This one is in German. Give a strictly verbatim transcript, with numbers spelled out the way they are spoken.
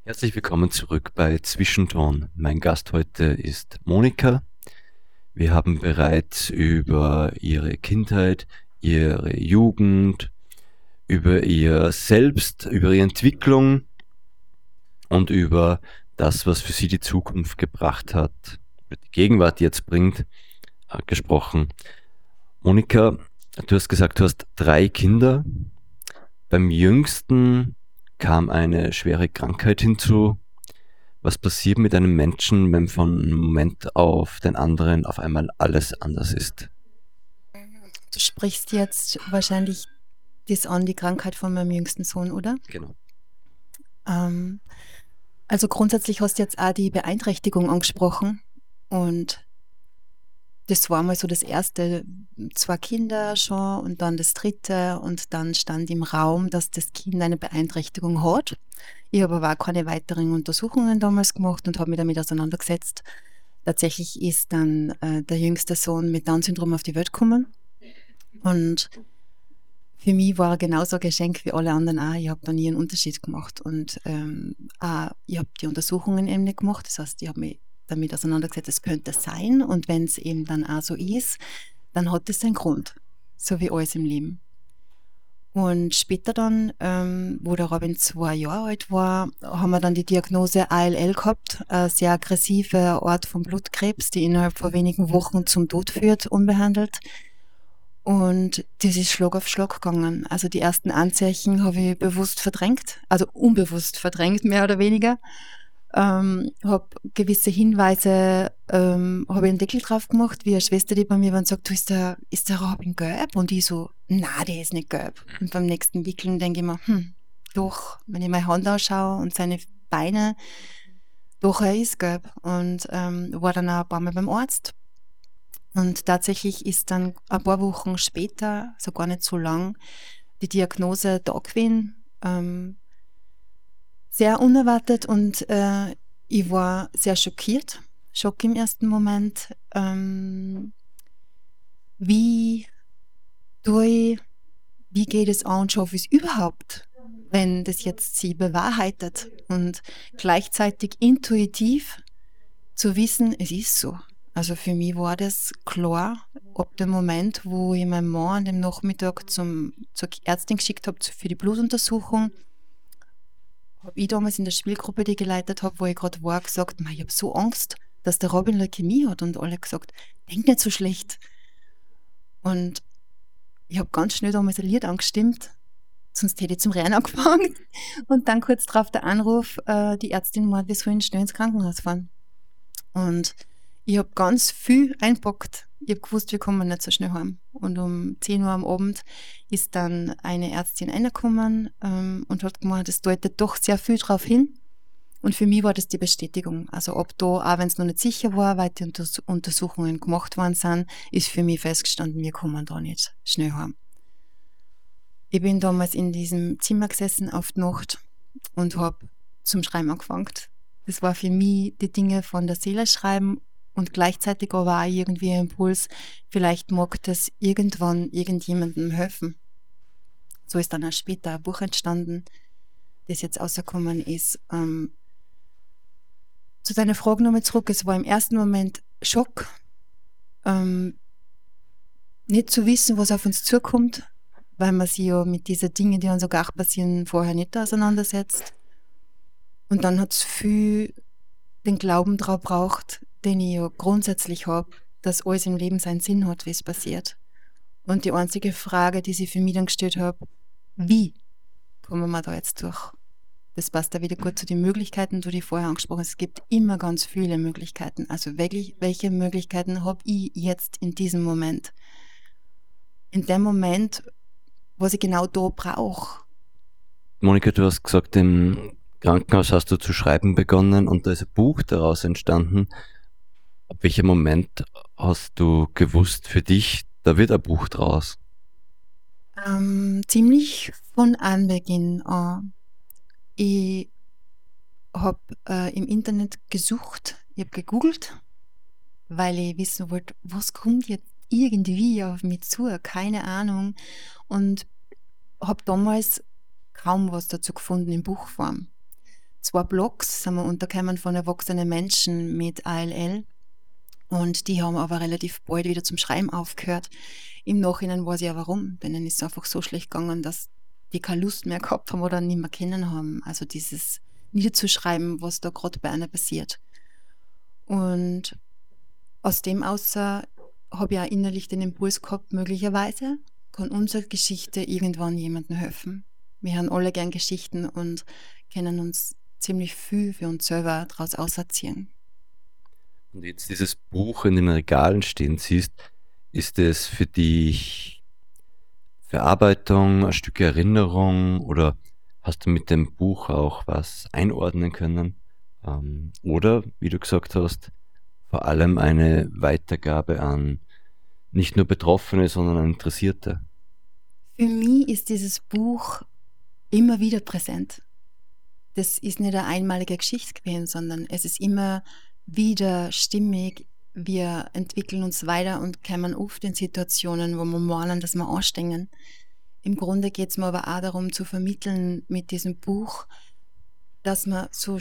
Herzlich willkommen zurück bei Zwischenton. Mein Gast heute ist Monika. Wir haben bereits über ihre Kindheit, ihre Jugend, über ihr Selbst, über ihre Entwicklung und über das, was für sie die Zukunft gebracht hat, die Gegenwart jetzt bringt, äh, gesprochen. Monika, du hast gesagt, du hast drei Kinder. Beim jüngsten kam eine schwere Krankheit hinzu. Was passiert mit einem Menschen, wenn von einem Moment auf den anderen auf einmal alles anders ist? Du sprichst jetzt wahrscheinlich das an, die Krankheit von meinem jüngsten Sohn, oder? Genau. Ähm, also grundsätzlich hast du jetzt auch die Beeinträchtigung angesprochen und das war mal so das erste, zwei Kinder schon und dann das dritte und dann stand im Raum, dass das Kind eine Beeinträchtigung hat. Ich habe aber auch keine weiteren Untersuchungen damals gemacht und habe mich damit auseinandergesetzt. Tatsächlich ist dann äh, der jüngste Sohn mit Down-Syndrom auf die Welt gekommen und für mich war er genauso ein Geschenk wie alle anderen auch. Ich habe da nie einen Unterschied gemacht und ähm, auch, ich habe die Untersuchungen eben nicht gemacht. Das heißt, ich habe mich damit auseinandergesetzt, es könnte sein und wenn es eben dann auch so ist, dann hat es seinen Grund, so wie alles im Leben. Und später dann, ähm, wo der Robin zwei Jahre alt war, haben wir dann die Diagnose A L L gehabt, eine sehr aggressive Art von Blutkrebs, die innerhalb von wenigen Wochen zum Tod führt, unbehandelt. Und das ist Schlag auf Schlag gegangen. Also die ersten Anzeichen habe ich bewusst verdrängt, also unbewusst verdrängt, mehr oder weniger. Ähm, habe gewisse Hinweise, ähm, habe ich einen Deckel drauf gemacht, wie eine Schwester, die bei mir war und sagt, du, ist der, ist der Robin gelb? Und ich so, na, der ist nicht gelb. Und beim nächsten Wickeln denke ich mir, hm, doch, wenn ich meine Hand anschaue und seine Beine, doch, er ist gelb. Und ähm, war dann auch ein paar Mal beim Arzt. Und tatsächlich ist dann ein paar Wochen später, so gar nicht so lang, die Diagnose da gewesen. Ähm, sehr unerwartet und äh, ich war sehr schockiert. Schock im ersten Moment. Ähm, wie tue ich, wie geht es an und schaffe ich es überhaupt, wenn das jetzt sie bewahrheitet und gleichzeitig intuitiv zu wissen, es ist so. Also für mich war das klar, ab dem Moment, wo ich meinen Mann an dem Nachmittag zum, zur Ärztin geschickt habe für die Blutuntersuchung, habe ich damals in der Spielgruppe, die ich geleitet habe, wo ich gerade war, gesagt, "Mei, ich habe so Angst, dass der Robin Leukämie hat und alle gesagt, denk nicht so schlecht. Und ich habe ganz schnell damals ein Lied angestimmt, sonst hätte ich zum Rennen angefangen. Und dann kurz darauf der Anruf, äh, die Ärztin meint, wir sollen schnell ins Krankenhaus fahren. Und ich habe ganz viel einpackt. Ich habe gewusst, wir kommen nicht so schnell heim. Und um zehn Uhr am Abend ist dann eine Ärztin reingekommen ähm, und hat gemeint, es deutet doch sehr viel darauf hin. Und für mich war das die Bestätigung. Also ob da, auch wenn es noch nicht sicher war, weil die Unters Untersuchungen gemacht worden sind, ist für mich festgestanden, wir kommen da nicht schnell heim. Ich bin damals in diesem Zimmer gesessen auf die Nacht und habe zum Schreiben angefangen. Das war für mich die Dinge von der Seele schreiben und gleichzeitig aber auch irgendwie ein Impuls, vielleicht mag das irgendwann irgendjemandem helfen. So ist dann auch später ein Buch entstanden, das jetzt rausgekommen ist. Ähm, zu deiner Frage nochmal zurück, es war im ersten Moment Schock, ähm, nicht zu wissen, was auf uns zukommt, weil man sich ja mit diesen Dingen, die uns sogar passieren, vorher nicht auseinandersetzt. Und dann hat es viel den Glauben drauf braucht, den ich ja grundsätzlich habe, dass alles im Leben seinen Sinn hat, wie es passiert. Und die einzige Frage, die sich für mich dann gestellt habe, wie kommen wir da jetzt durch? Das passt da wieder gut zu den Möglichkeiten, die du vorher angesprochen hast. Es gibt immer ganz viele Möglichkeiten. Also wirklich, welche Möglichkeiten habe ich jetzt in diesem Moment? In dem Moment, was ich genau da brauche. Monika, du hast gesagt, im Krankenhaus hast du zu schreiben begonnen und da ist ein Buch daraus entstanden. Ab welchem Moment hast du gewusst für dich, da wird ein Buch draus? Ähm, ziemlich von Anbeginn an. Ich habe äh, im Internet gesucht, ich habe gegoogelt, weil ich wissen wollte, was kommt jetzt irgendwie auf mich zu, keine Ahnung. Und habe damals kaum was dazu gefunden in Buchform. zwei Blogs sind wir untergekommen von erwachsenen Menschen mit A L L und die haben aber relativ bald wieder zum Schreiben aufgehört. Im Nachhinein weiß ich ja warum. Denen ist es einfach so schlecht gegangen, dass die keine Lust mehr gehabt haben oder nicht mehr kennen haben. Also dieses niederzuschreiben, was da gerade bei einer passiert. Und aus dem außer habe ich auch innerlich den Impuls gehabt, möglicherweise kann unsere Geschichte irgendwann jemandem helfen. Wir hören alle gern Geschichten und können uns ziemlich viel für uns selber daraus auserziehen. Und jetzt dieses Buch in den Regalen stehen siehst, ist es für dich Verarbeitung, ein Stück Erinnerung oder hast du mit dem Buch auch was einordnen können? Ähm, oder, wie du gesagt hast, vor allem eine Weitergabe an nicht nur Betroffene, sondern an Interessierte? Für mich ist dieses Buch immer wieder präsent. Das ist nicht eine einmalige Geschichte gewesen, sondern es ist immer wieder stimmig. Wir entwickeln uns weiter und kommen oft in Situationen, wo wir meinen, dass wir anstehen. Im Grunde geht es mir aber auch darum zu vermitteln mit diesem Buch, dass man so